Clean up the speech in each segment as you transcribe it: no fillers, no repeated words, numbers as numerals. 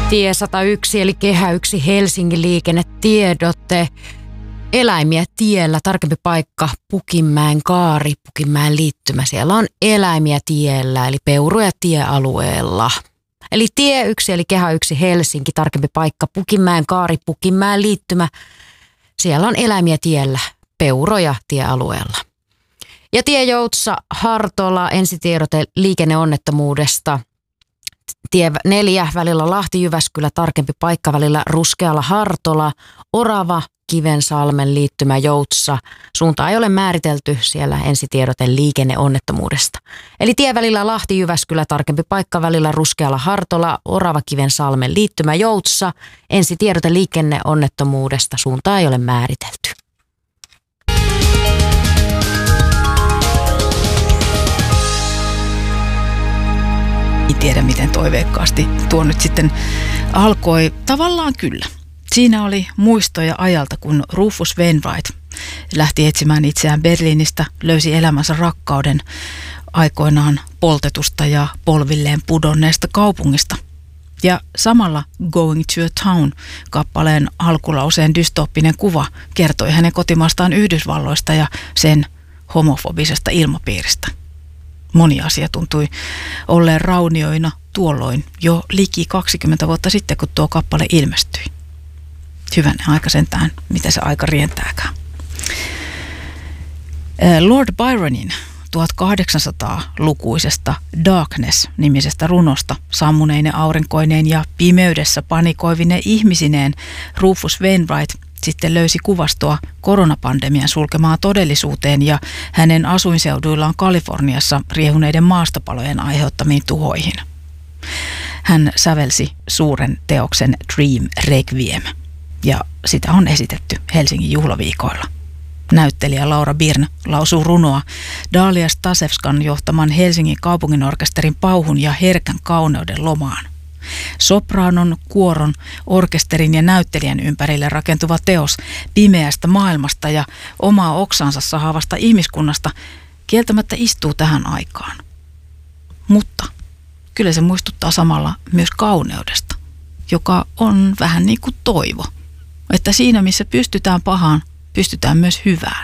Tie 101 eli Kehä 1 Helsingin liikennetiedote. Eläimiä tiellä, tarkempi paikka Pukinmäen kaari, Pukinmäen liittymä. Siellä on eläimiä tiellä eli peuroja tiealueella. Eli tie 1 eli Kehä 1 Helsinki, tarkempi paikka Pukinmäen kaari, Pukinmäen liittymä. Siellä on eläimiä tiellä, peuroja tiealueella. Ja tie Joutsa Hartola, ensitiedote liikenneonnettomuudesta. Tie 4 välillä Lahti-Jyväskylä, tarkempi paikka välillä Ruskeala Hartola, Orava Kivensalmen liittymä Joutsa. Suunta ei ole määritelty, siellä ensitiedote liikenneonnettomuudesta. Eli tie välillä Lahti-Jyväskylä, tarkempi paikka välillä Ruskeala Hartola, Orava Kivensalmen liittymä Joutsa. Ensitiedote liikenneonnettomuudesta, suunta ei ole määritelty. Ei tiedä, miten toiveikkaasti tuo nyt sitten alkoi. Tavallaan kyllä. Siinä oli muistoja ajalta, kun Rufus Wainwright lähti etsimään itseään Berliinistä, löysi elämänsä rakkauden aikoinaan poltetusta ja polvilleen pudonneesta kaupungista. Ja samalla Going to a Town -kappaleen alkulauseen dystooppinen kuva kertoi hänen kotimaastaan Yhdysvalloista ja sen homofobisesta ilmapiiristä. Moni asia tuntui olleen raunioina tuolloin jo liki 20 vuotta sitten, kun tuo kappale ilmestyi. Hyvänen aika sentään, mitä se aika rientääkään. Lord Byronin 1800-lukuisesta Darkness-nimisestä runosta sammuneine aurinkoineen ja pimeydessä panikoivine ihmisineen Rufus Wainwright sitten löysi kuvastoa koronapandemian sulkemaan todellisuuteen ja hänen asuinseuduillaan Kaliforniassa riehuneiden maastopalojen aiheuttamiin tuhoihin. Hän sävelsi suuren teoksen Dream Requiem ja sitä on esitetty Helsingin juhlaviikoilla. Näyttelijä Laura Birn lausuu runoa Dalia Stasevskan johtaman Helsingin kaupunginorkesterin pauhun ja herkän kauneuden lomaan. Sopraanon, kuoron, orkesterin ja näyttelijän ympärille rakentuva teos pimeästä maailmasta ja omaa oksansa sahaavasta ihmiskunnasta kieltämättä istuu tähän aikaan. Mutta kyllä se muistuttaa samalla myös kauneudesta, joka on vähän niin kuin toivo, että siinä missä pystytään pahaan, pystytään myös hyvään.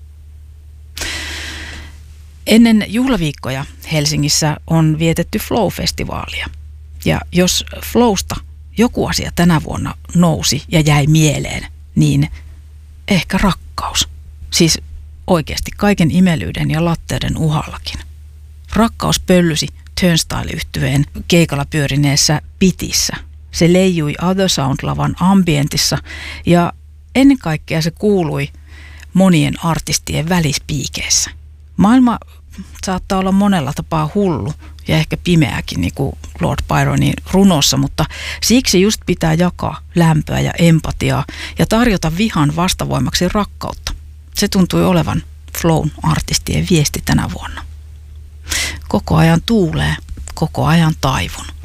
Ennen juhlaviikkoja Helsingissä on vietetty Flow-festivaalia. Ja jos Flowsta joku asia tänä vuonna nousi ja jäi mieleen, niin ehkä rakkaus. Siis oikeasti kaiken imelyyden ja latteuden uhallakin. Rakkaus pöllysi Turnstile-yhtyeen keikalla pyörineessä Pitissä. Se leijui Other Sound-lavan ambientissa ja ennen kaikkea se kuului monien artistien välispiikeissä. Maailma saattaa olla monella tapaa hullu ja ehkä pimeäkin, niin kuin Lord Byronin runossa, mutta siksi just pitää jakaa lämpöä ja empatiaa ja tarjota vihan vastavoimaksi rakkautta. Se tuntui olevan Flown artistien viesti tänä vuonna. Koko ajan tuulee, koko ajan taivun.